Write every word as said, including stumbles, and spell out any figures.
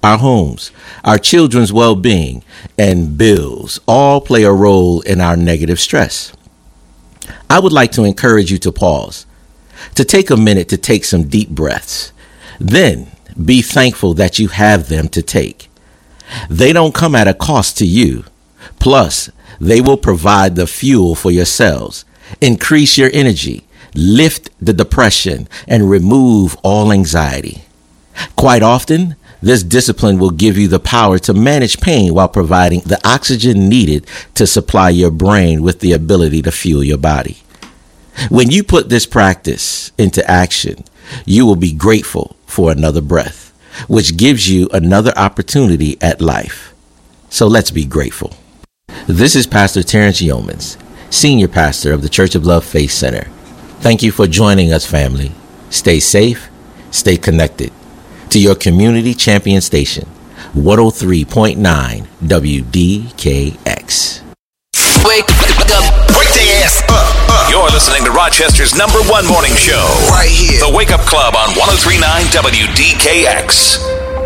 our homes, our children's well-being, and bills all play a role in our negative stress. I would like to encourage you to pause, to take a minute to take some deep breaths. Then be thankful that you have them to take. They don't come at a cost to you. Plus, they will provide the fuel for your cells, increase your energy, lift the depression, and remove all anxiety. Quite often, this discipline will give you the power to manage pain while providing the oxygen needed to supply your brain with the ability to fuel your body. When you put this practice into action, you will be grateful for another breath, which gives you another opportunity at life. So let's be grateful. This is Pastor Terrence Yeomans, Senior Pastor of the Church of Love Faith Center. Thank you for joining us, family. Stay safe, stay connected to your community champion station, one oh three point nine W D K X. Wake up, wake their ass up, up. You're listening to Rochester's number one morning show. Right here. The Wake Up Club on one oh three point nine W D K X.